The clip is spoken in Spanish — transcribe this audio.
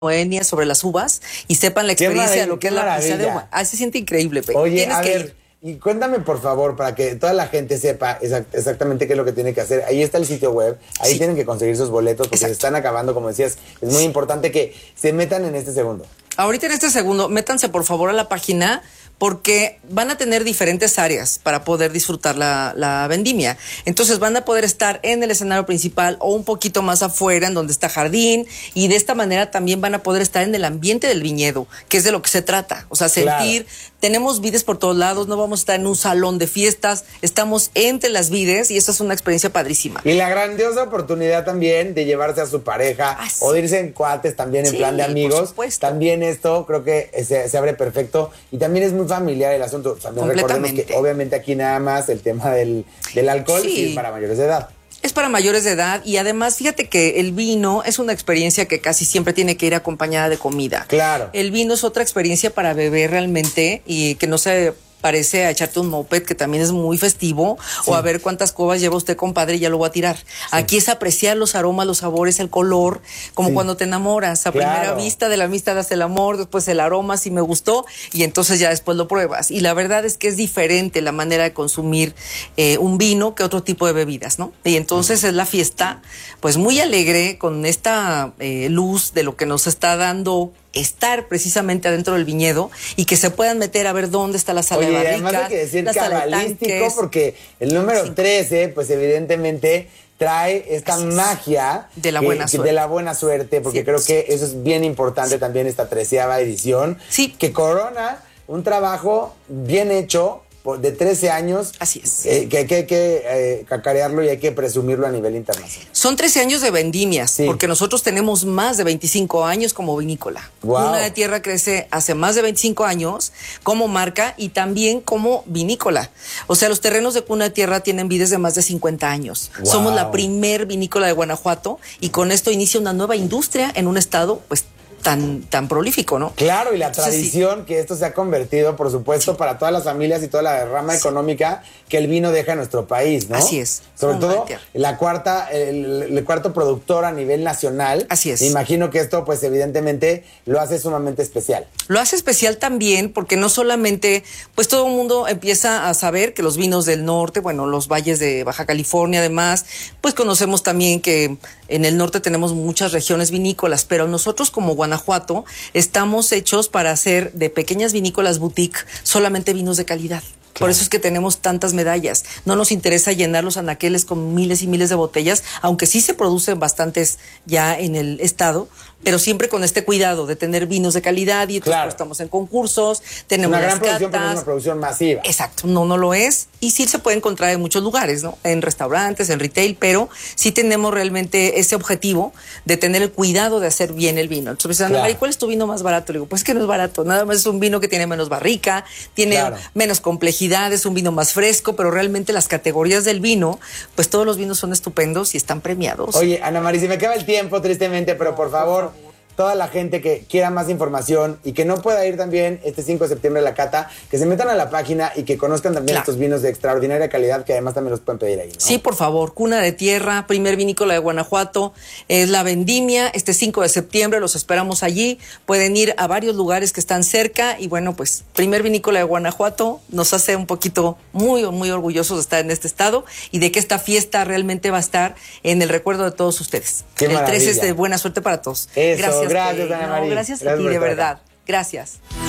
Moenia sobre las uvas y sepan la experiencia de lo que es la pizza de uva. Se siente increíble, Pe. Oye, Tienes a que ver, ir. y cuéntame por favor, para que toda la gente sepa exactamente qué es lo que tiene que hacer. Ahí está el sitio web, ahí tienen que conseguir sus boletos porque se están acabando, como decías. Es muy importante que se metan en este segundo. Ahorita en este segundo, métanse por favor a la página porque van a tener diferentes áreas para poder disfrutar la vendimia. Entonces van a poder estar en el escenario principal o un poquito más afuera, en donde está jardín, y de esta manera también van a poder estar en el ambiente del viñedo, que es de lo que se trata. O sea, sentir, tenemos vides por todos lados, no vamos a estar en un salón de fiestas, estamos entre las vides y eso es una experiencia padrísima. Y la grandiosa oportunidad también de llevarse a su pareja o de irse en cuates también en plan de amigos. También esto creo que se abre perfecto y también es muy familiar el asunto. También recordemos que obviamente aquí nada más el tema del alcohol es para mayores de edad. Es para mayores de edad y además fíjate que el vino es una experiencia que casi siempre tiene que ir acompañada de comida. Claro. El vino es otra experiencia para beber realmente y que no se parece a echarte un moped, que también es muy festivo, o a ver cuántas cubas lleva usted, compadre, y ya lo voy a tirar. Aquí es apreciar los aromas, los sabores, el color, como cuando te enamoras. A primera vista, de la amistad das el amor, después el aroma, si me gustó, y entonces ya después lo pruebas. Y la verdad es que es diferente la manera de consumir un vino que otro tipo de bebidas, ¿no? Y entonces es la fiesta, pues muy alegre, con esta luz de lo que nos está dando estar precisamente adentro del viñedo y que se puedan meter a ver dónde está la sala de barricas. Además hay que decir cabalístico porque el número 13, pues evidentemente trae esta magia de la buena suerte. De la buena suerte, porque creo que eso es bien importante también, esta 13ª edición. Que corona un trabajo bien hecho de 13 años. Así es. Que hay que cacarearlo y hay que presumirlo a nivel internacional. Son 13 años de vendimias, porque nosotros tenemos más de 25 años como vinícola. Cuna de Tierra crece hace más de 25 años como marca y también como vinícola. O sea, los terrenos de Cuna de Tierra tienen vides de más de 50 años. Somos la primer vinícola de Guanajuato y con esto inicia una nueva industria en un estado, pues, tan prolífico, ¿no? Claro, y la tradición que esto se ha convertido, por supuesto, para todas las familias y toda la derrama económica que el vino deja en nuestro país, ¿no? Así es. Sobre todo el cuarto productor a nivel nacional. Así es. Me imagino que esto, pues, evidentemente, lo hace sumamente especial. Lo hace especial también porque no solamente, pues todo el mundo empieza a saber que los vinos del norte, bueno, los valles de Baja California, además, pues conocemos también que en el norte tenemos muchas regiones vinícolas, pero nosotros como Guanajuato estamos hechos para hacer de pequeñas vinícolas boutique solamente vinos de calidad. Por eso es que tenemos tantas medallas. No nos interesa llenar los anaqueles con miles y miles de botellas, aunque sí se producen bastantes ya en el estado, pero siempre con este cuidado de tener vinos de calidad y entonces estamos en concursos, tenemos una gran las producción, pero no catas. una producción masiva. Exacto, no lo es y sí se puede encontrar en muchos lugares, ¿no? En restaurantes, en retail, pero sí tenemos realmente ese objetivo de tener el cuidado de hacer bien el vino. Entonces me dicen, ¿cuál es tu vino más barato? Le digo, pues que no es barato, nada más es un vino que tiene menos barrica, tiene menos complejidad, es un vino más fresco, pero realmente las categorías del vino, pues todos los vinos son estupendos y están premiados. Oye, Ana María, se me acaba el tiempo tristemente, pero por favor, toda la gente que quiera más información y que no pueda ir también este 5 de septiembre a la cata, que se metan a la página y que conozcan también estos vinos de extraordinaria calidad que además también los pueden pedir ahí, ¿no? Sí, por favor, Cuna de Tierra, primer vinícola de Guanajuato, es la vendimia, este 5 de septiembre los esperamos allí, pueden ir a varios lugares que están cerca y bueno, pues primer vinícola de Guanajuato nos hace un poquito muy orgullosos de estar en este estado y de que esta fiesta realmente va a estar en el recuerdo de todos ustedes. El 13 es de buena suerte para todos. Eso, gracias Ana María. Gracias a ti, de verdad. Gracias.